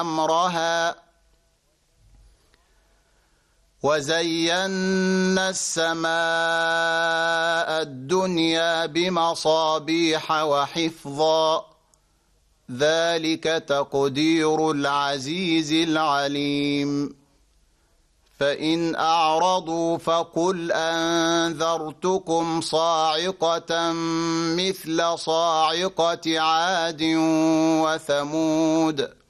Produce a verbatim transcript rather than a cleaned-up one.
أمرها وزينا السماء الدنيا بمصابيح وحفظا ذلك تقدير العزيز العليم فإن أعرضوا فقل أنذرتكم صاعقة مثل صاعقة عاد وثمود